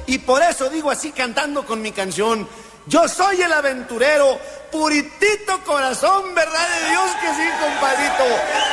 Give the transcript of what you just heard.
y por eso digo así cantando con mi canción. Yo soy el aventurero, puritito corazón, verdad de Dios que sí, compadrito.